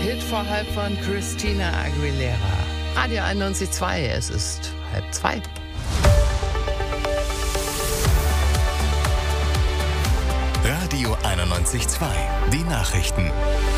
Hit vor halb von Christina Aguilera. Radio 91.2, es ist 1:30. Radio 91.2, die Nachrichten.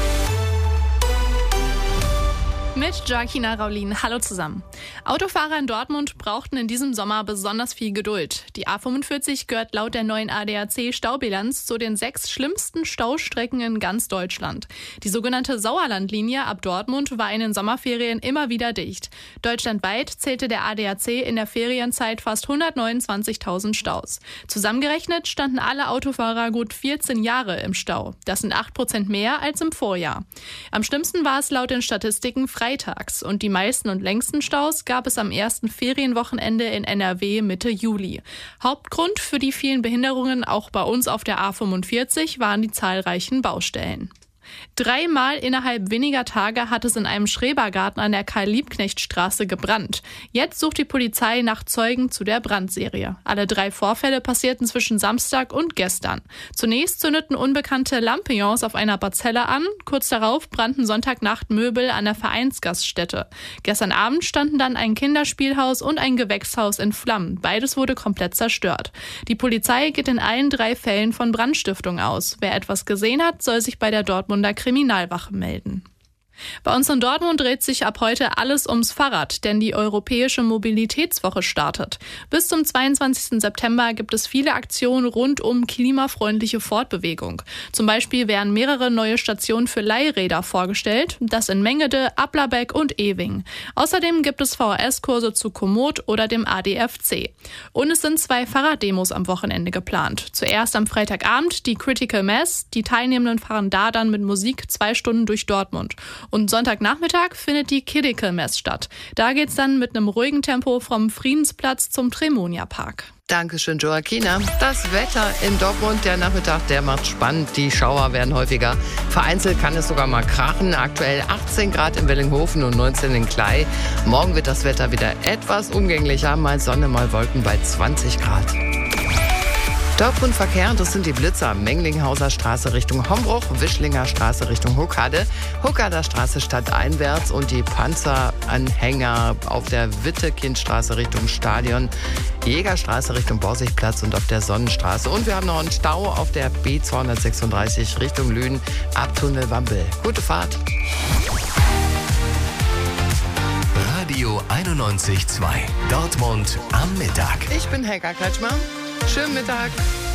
Mit Joaquina Raulin. Hallo zusammen. Autofahrer in Dortmund brauchten in diesem Sommer besonders viel Geduld. Die A45 gehört laut der neuen ADAC-Staubilanz zu den 6 schlimmsten Staustrecken in ganz Deutschland. Die sogenannte Sauerlandlinie ab Dortmund war in den Sommerferien immer wieder dicht. Deutschlandweit zählte der ADAC in der Ferienzeit fast 129.000 Staus. Zusammengerechnet standen alle Autofahrer gut 14 Jahre im Stau. Das sind 8% mehr als im Vorjahr. Am schlimmsten war es laut den Statistiken freitags und die meisten und längsten Staus gab es am ersten Ferienwochenende in NRW Mitte Juli. Hauptgrund für die vielen Behinderungen auch bei uns auf der A45 waren die zahlreichen Baustellen. 3-mal innerhalb weniger Tage hat es in einem Schrebergarten an der Karl-Liebknecht-Straße gebrannt. Jetzt sucht die Polizei nach Zeugen zu der Brandserie. Alle 3 Vorfälle passierten zwischen Samstag und gestern. Zunächst zündeten unbekannte Lampions auf einer Parzelle an. Kurz darauf brannten Sonntagnacht Möbel an der Vereinsgaststätte. Gestern Abend standen dann ein Kinderspielhaus und ein Gewächshaus in Flammen. Beides wurde komplett zerstört. Die Polizei geht in allen 3 Fällen von Brandstiftung aus. Wer etwas gesehen hat, soll sich bei der Dortmunder Kriminalwache melden. Bei uns in Dortmund dreht sich ab heute alles ums Fahrrad, denn die Europäische Mobilitätswoche startet. Bis zum 22. September gibt es viele Aktionen rund um klimafreundliche Fortbewegung. Zum Beispiel werden mehrere neue Stationen für Leihräder vorgestellt, das in Mengede, Applerbeck und Ewing. Außerdem gibt es VHS-Kurse zu Komoot oder dem ADFC. Und es sind 2 Fahrraddemos am Wochenende geplant. Zuerst am Freitagabend die Critical Mass. Die Teilnehmenden fahren da dann mit Musik 2 Stunden durch Dortmund. Und Sonntagnachmittag findet die Critical Mass statt. Da geht's dann mit einem ruhigen Tempo vom Friedensplatz zum Tremonia Park. Dankeschön, Joaquina. Das Wetter in Dortmund, der Nachmittag, der macht spannend. Die Schauer werden häufiger. Vereinzelt kann es sogar mal krachen. Aktuell 18 Grad in Wellinghofen und 19 in Klei. Morgen wird das Wetter wieder etwas umgänglicher. Mal Sonne, mal Wolken bei 20 Grad. Dortmund-Verkehr, das sind die Blitzer. Menglinghauser Straße Richtung Hombruch, Wischlinger Straße Richtung Huckade, Huckader Straße stadteinwärts und die Panzeranhänger auf der Wittekindstraße Richtung Stadion, Jägerstraße Richtung Borsigplatz und auf der Sonnenstraße. Und wir haben noch einen Stau auf der B236 Richtung Lünen ab Tunnel Wampel. Gute Fahrt. Radio 91.2, Dortmund am Mittag. Ich bin Helga Kretschmer. Schönen Mittag.